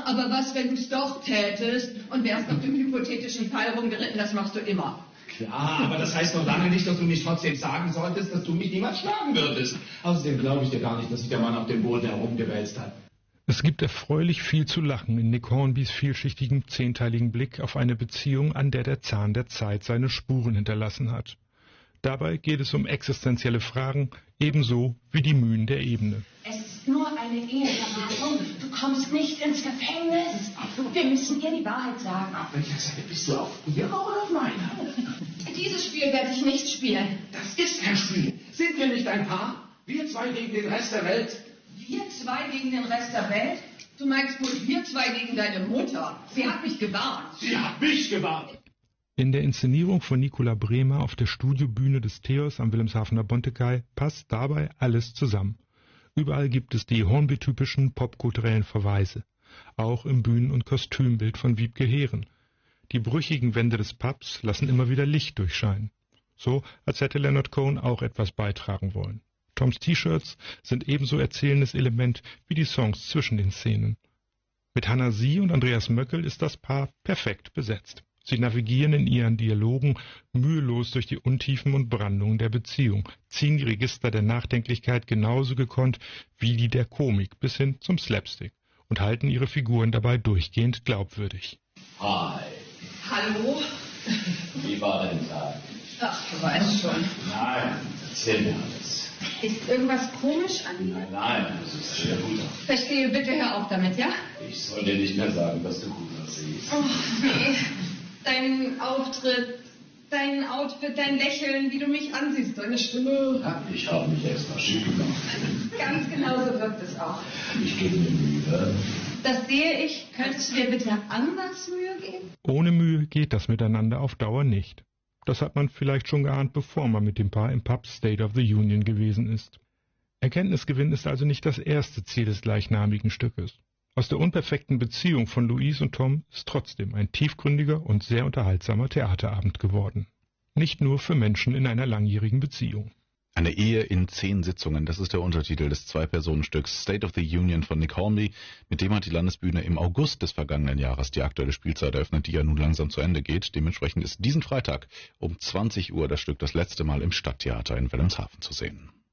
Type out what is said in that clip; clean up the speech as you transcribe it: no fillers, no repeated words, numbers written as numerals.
aber was, wenn du es doch tätest und wärst auf dem hypothetischen Fall rumgeritten? Das machst du immer. Klar, aber das heißt noch lange nicht, dass du nicht trotzdem sagen solltest, dass du mich niemals schlagen würdest. Außerdem glaube ich dir gar nicht, dass sich der Mann auf dem Boden herumgewälzt hat. Es gibt erfreulich viel zu lachen in Nick Hornbys vielschichtigem, 10-teiligen Blick auf eine Beziehung, an der der Zahn der Zeit seine Spuren hinterlassen hat. Dabei geht es um existenzielle Fragen, ebenso wie die Mühen der Ebene. Es ist nur eine Eheberatung. Du kommst nicht ins Gefängnis. Wir müssen ihr die Wahrheit sagen. Auf welcher Seite bist du? Auf ihrer oder auf meiner? Dieses Spiel werde ich nicht spielen. Das ist kein Spiel. Sind wir nicht ein Paar? Wir zwei gegen den Rest der Welt? Wir zwei gegen den Rest der Welt? Du meinst wohl wir zwei gegen deine Mutter? Sie hat mich gewarnt. Sie hat mich gewarnt. In der Inszenierung von Nicola Bremer auf der Studiobühne des Theos am Wilhelmshavener Bontekai passt dabei alles zusammen. Überall gibt es die Hornby-typischen popkulturellen Verweise, auch im Bühnen- und Kostümbild von Wiebke Heeren. Die brüchigen Wände des Pubs lassen immer wieder Licht durchscheinen, so als hätte Leonard Cohen auch etwas beitragen wollen. Toms T-Shirts sind ebenso erzählendes Element wie die Songs zwischen den Szenen. Mit Hannah Sie und Andreas Möckel ist das Paar perfekt besetzt. Sie navigieren in ihren Dialogen mühelos durch die Untiefen und Brandungen der Beziehung, ziehen die Register der Nachdenklichkeit genauso gekonnt wie die der Komik bis hin zum Slapstick und halten ihre Figuren dabei durchgehend glaubwürdig. Hi. Hallo? Wie war dein Tag? Ach, du weißt schon. Nein, erzähl mir alles. Ist irgendwas komisch an mir? Nein, du siehst sehr gut aus. Verstehe, bitte hör auf damit, ja? Ich soll dir nicht mehr sagen, dass du gut aussiehst. Oh, nee. Dein Auftritt, dein Outfit, dein Lächeln, wie du mich ansiehst, deine Stimme. Ja, ich habe mich extra schick gemacht. Ganz genau so wirkt es auch. Ich gebe mir Mühe. Das sehe ich. Könntest du dir bitte anders Mühe geben? Ohne Mühe geht das miteinander auf Dauer nicht. Das hat man vielleicht schon geahnt, bevor man mit dem Paar im Pub State of the Union gewesen ist. Erkenntnisgewinn ist also nicht das erste Ziel des gleichnamigen Stückes. Aus der unperfekten Beziehung von Louise und Tom ist trotzdem ein tiefgründiger und sehr unterhaltsamer Theaterabend geworden. Nicht nur für Menschen in einer langjährigen Beziehung. Eine Ehe in 10 Sitzungen, das ist der Untertitel des 2-Personen-Stücks State of the Union von Nick Hornby. Mit dem hat die Landesbühne im August des vergangenen Jahres die aktuelle Spielzeit eröffnet, die ja nun langsam zu Ende geht. Dementsprechend ist diesen Freitag um 20 Uhr das Stück das letzte Mal im Stadttheater in Wilhelmshaven zu sehen.